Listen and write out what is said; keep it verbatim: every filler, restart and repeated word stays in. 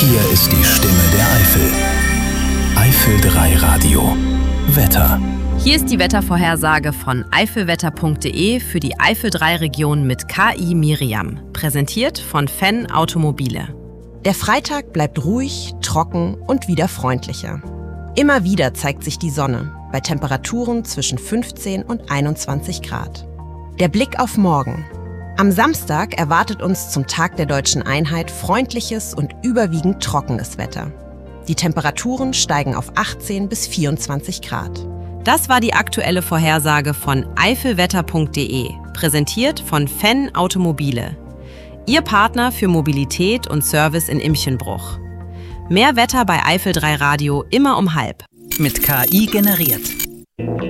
Hier ist die Stimme der Eifel. Eifel drei Radio. Wetter. Hier ist die Wettervorhersage von eifelwetter punkt de für die Eifel drei Region mit K I Miriam. Präsentiert von Fenn Automobile. Der Freitag bleibt ruhig, trocken und wieder freundlicher. Immer wieder zeigt sich die Sonne, bei Temperaturen zwischen fünfzehn und einundzwanzig Grad. Der Blick auf morgen. Am Samstag erwartet uns zum Tag der Deutschen Einheit freundliches und überwiegend trockenes Wetter. Die Temperaturen steigen auf achtzehn bis vierundzwanzig Grad. Das war die aktuelle Vorhersage von eifelwetter punkt de, präsentiert von Fenn Automobile. Ihr Partner für Mobilität und Service in Imchenbruch. Mehr Wetter bei Eifel drei Radio immer um halb. Mit K I generiert.